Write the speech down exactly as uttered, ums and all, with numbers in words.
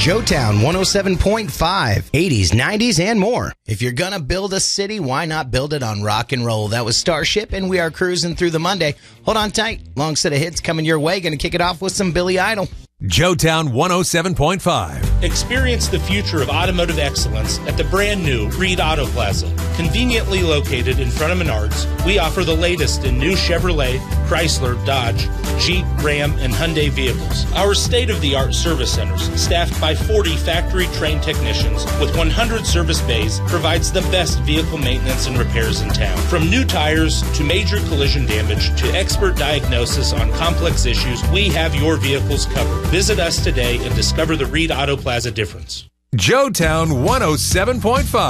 Joetown one oh seven point five, eighties, nineties, and more. If you're gonna build a city, why not build it on rock and roll? That was Starship, and we are cruising through the Monday. Hold on tight. Long set of hits coming your way. Gonna kick it off with some Billy Idol. Joetown one oh seven point five. Experience the future of automotive excellence at the brand new Reed Auto Plaza. Conveniently located in front of Menards, we offer the latest in new Chevrolet, Chrysler, Dodge, Jeep, Ram, and Hyundai vehicles. Our state-of-the-art service centers, staffed by forty factory-trained technicians with one hundred service bays, provides the best vehicle maintenance and repairs in town. From new tires to major collision damage to expert diagnosis on complex issues, we have your vehicles covered. Visit us today and discover the Reed Auto Plaza difference. Joetown one oh seven point five.